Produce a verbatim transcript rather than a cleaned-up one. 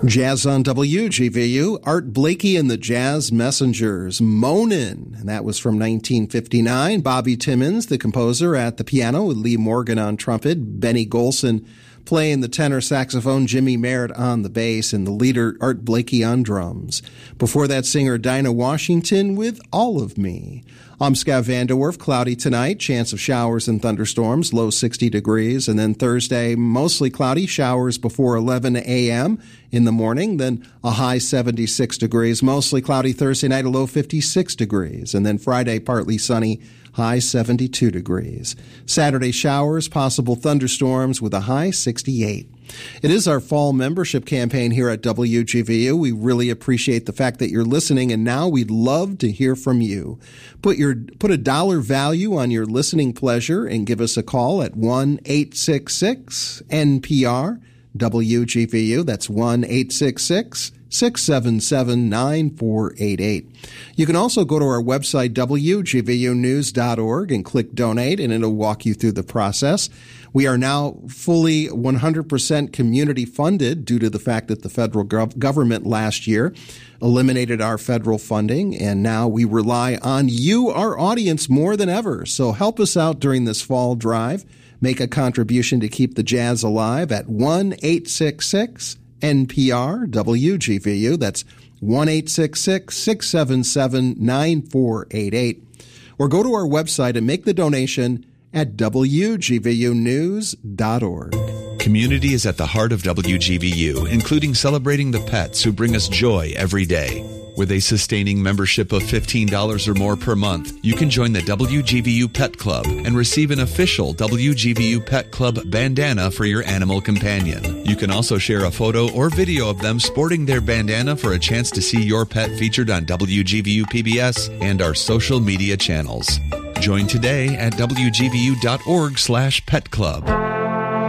Jazz on W G V U, Art Blakey and the Jazz Messengers, Moanin', and that was from nineteen fifty-nine. Bobby Timmons, the composer, at the piano with Lee Morgan on trumpet, Benny Golson playing the tenor saxophone, Jimmy Merritt on the bass, and the leader, Art Blakey, on drums. Before that, singer Dinah Washington with All of Me. I'm Scott Vanderwerf. Cloudy tonight, chance of showers and thunderstorms, low sixty degrees. And then Thursday, mostly cloudy, showers before eleven a.m. in the morning, then a high seventy-six degrees. Mostly cloudy Thursday night, a low fifty-six degrees. And then Friday, partly sunny, high seventy-two degrees. Saturday, showers, possible thunderstorms with a high sixty-eight. It is our fall membership campaign here at W G V U. We really appreciate the fact that you're listening, and now we'd love to hear from you. Put your put a dollar value on your listening pleasure and give us a call at one eight six six N P R W G V U. That's one eight six six six seven seven nine four eight eight. You can also go to our website, W G V U news dot org, and click Donate, and it'll walk you through the process. We are now fully one hundred percent community funded due to the fact that the federal gov- government last year eliminated our federal funding, and now we rely on you, our audience, more than ever. So help us out during this fall drive. Make a contribution to keep the jazz alive at one eight six six N P R W G V U. That's one eight six six six seven seven nine four eight eight. Or go to our website and make the donation at W G V U news dot org. Community is at the heart of W G V U, including celebrating the pets who bring us joy every day. With a sustaining membership of fifteen dollars or more per month, you can join the W G V U Pet Club and receive an official W G V U Pet Club bandana for your animal companion. You can also share a photo or video of them sporting their bandana for a chance to see your pet featured on W G V U P B S and our social media channels. Join today at W G V U dot org slash pet club.